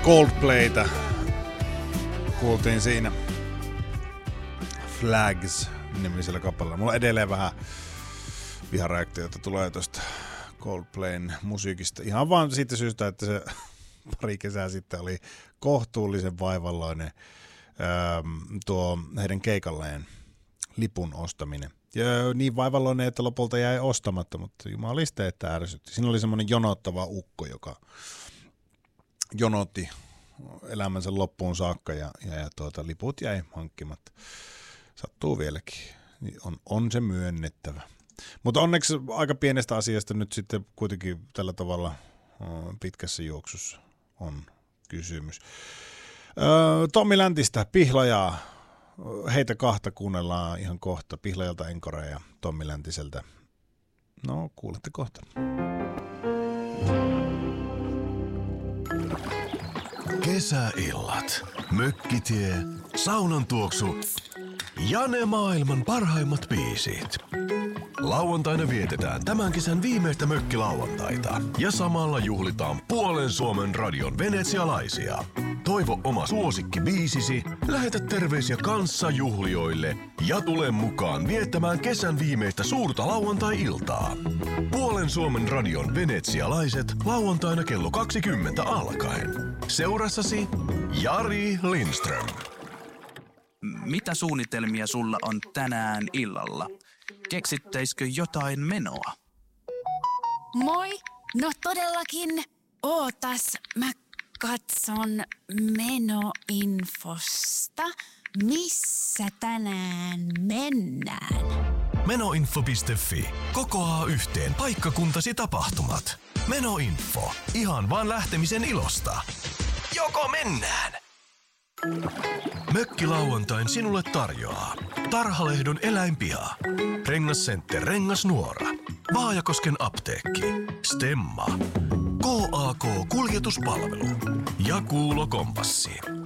Coldplaytä kuultiin siinä Flags-nimisellä kappaleella. Mulla edelleen vähän vihareaktioita tulee tuosta Coldplayn musiikista. Ihan vaan siitä syystä, että se pari kesää sitten oli kohtuullisen vaivalloinen tuo heidän keikalleen lipun ostaminen. Ja niin vaivalloinen, että lopulta jäi ostamatta, mutta jumaliste, että ärsytti. Siinä oli semmoinen jonottava ukko, joka jonotti elämänsä loppuun saakka ja liput jäi hankkimatta. Sattuu vieläkin. On se myönnettävä. Mutta onneksi aika pienestä asiasta nyt sitten kuitenkin tällä tavalla pitkässä juoksussa on kysymys. Tommi Läntistä, Pihlajaa. Heitä kahta kuunnellaan ihan kohta. Pihlajalta Enkorea ja Tommi Läntiseltä. No, kuulette kohta. Kesäillat, mökkitie, saunan tuoksu ja ne maailman parhaimmat biisit. Lauantaina vietetään tämän kesän viimeistä mökkilauantaita ja samalla juhlitaan puolen Suomen radion venetsialaisia. Toivo oma suosikkibiisisi, lähetä terveisiä kanssajuhlijoille ja tule mukaan viettämään kesän viimeistä suurta lauantai-iltaa. Puolen Suomen radion venetsialaiset lauantaina kello 20 alkaen. Seurassasi Jari Lindström. Mitä suunnitelmia sulla on tänään illalla? Keksittäisikö jotain menoa? Moi! No todellakin. Ootas, mä katson menoinfosta. Missä tänään mennään? Menoinfo.fi kokoaa yhteen paikkakuntasi tapahtumat. Menoinfo. Ihan vaan lähtemisen ilosta. Joko mennään? Mökkilauantain sinulle tarjoaa Tarhalehdon eläinpiha, Rengascenter Rengasnuora, Vaajakosken apteekki, Stemma, KAK Kuljetuspalvelu ja Kuulo Kompassi.